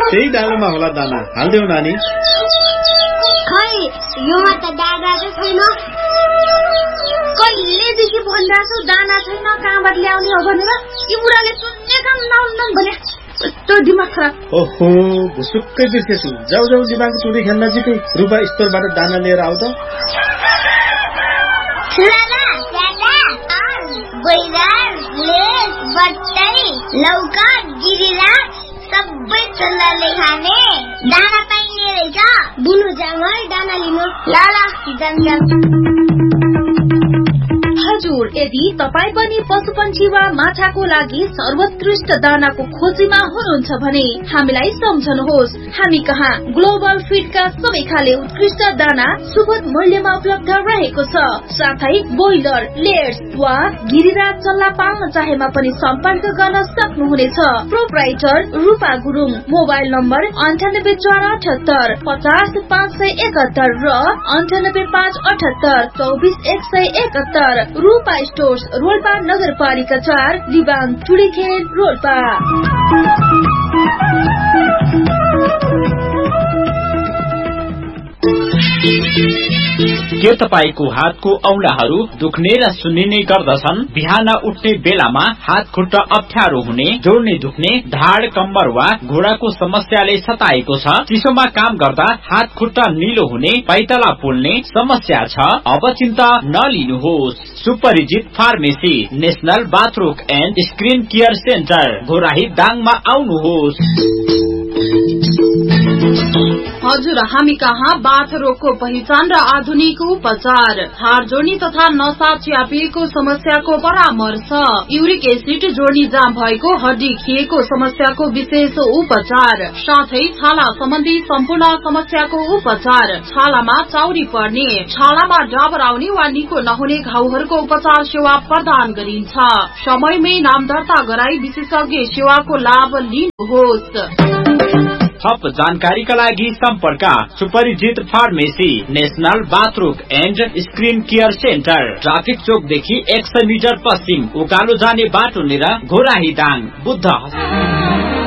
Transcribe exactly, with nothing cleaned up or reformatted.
त्यही डालोमा होला दाना, हाल्देऊ नानी। खै योमा त दाना चाहिँ छैन। कहिलेदेखि भनिरहेको छु दाना छैन कहाँबाट ल्याउने हो भनेर, यो बुढाले सुन्ने काम नहुन्न भने कस्तो दिमाग खराब। ओहो भुसुक्कै बिर्सेछु। जाऊ जाऊ दिमाग चुरी खेल्न जिते रुपा स्टोरबाट दाना लिएर आऊ त। लौका गिरिला सबै चल्लाले खाने दाना पाइने रहेछ। बुनु जाम है दाना लिनु। ल ल जाम जाम। हजुर, यदि तपाईँ पनि पशुपन्छी वा माछाको लागि सर्वोत्कृष्ट दानाको खोजीमा हुनुहुन्छ भने हामीलाई सम्झनुहोस्। हामी कहाँ ग्लोबल फिडका सबै खाले उत्कृष्ट दाना सुपथ मूल्यमा उपलब्ध रहेको छ। साथै बोइलर, लेयर्स वा गिरिरा चल्ला पाल्न चाहेमा पनि सम्पर्क गर्न सक्नुहुनेछ। प्रोप्राइटर रूपा गुरुङ। मोबाइल नम्बर अन्ठानब्बे चार अठहत्तर पचास पाँच सय एकहत्तर र अन्ठानब्बे पाँच अठहत्तर चौबिस एक सय एकहत्तर। रूपा स्टोर्स, रोल्पा नगरपालिका चार, लिबाङ टुडीखेल रोल्पा। के तपाईको हातको औंलाहरू दुख्ने र सुन्निने गर्दछन्? बिहान उठ्ने बेलामा हात खुट्टा अप्ठ्यारो हुने, जोड्ने दुख्ने, ढाड कम्बर वा घुँडाको समस्याले सताएको छ? चिसोमा काम गर्दा हात खुट्टा निलो हुने, पैताला पोल्ने समस्या छ? अब चिन्ता नलिनुहोस्। सुपरिजित pharmacy, national बाथरोग and screen care centre, Ghorahi दाङमा आउनुहोस्। हजुर, हामी कहाँ बाथ रोगको पहिचान र आधुनिक उपचार, हाड जोड्नी तथा नसा च्यापिएको समस्याको परामर्श, युरिक एसिड जोड्नी जाम भएको, हड्डी खिएको समस्याको विशेष उपचार, साथै छाला सम्बन्धी सम्पूर्ण समस्याको उपचार, छालामा चाउरी पर्ने, छालामा डाबर आउने वा निको नहुने घाउहरूको उपचार सेवा प्रदान गरिन्छ। समयमै नाम दर्ता गराई विशेषज्ञ सेवाको लाभ लिनुहोस्। थप जानकारीका लागि सम्पर्क सुपरिजित pharmacy, national बाथरोग and screen care centre, traffic चोकदेखि एक सय मिटर पश्चिम उकालो जाने बाटो लिएर घोराही दाङ, बुद्ध